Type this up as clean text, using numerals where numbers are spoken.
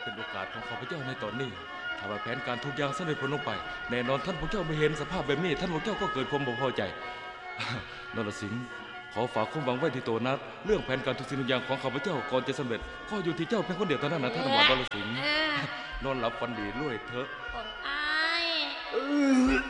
เป็นโอกาสของข้าพเจ้าในตอนนี้ถ้าว่าแผนการทุกอย่างสำเร็จผลลงไปแน่นอนท่านพวกเจ้าไม่เห็นสภาพแบบนี้ท่านพวกเจ้าก็เกิดความบ่พอใจนรสิงห์ขอฝากความหวังไว้ที่ตัวนัดเรื่องแผนการทุกสิ่งทุกอย่างของข้าพเจ้าก่อนจะสำเร็จก็อยู่ที่เจ้าเพียงคนเดียวเท่านั้นนะท่านหมอนรสิงห์นอนหลับฝันดีด้วยเถอะองค์อ้าย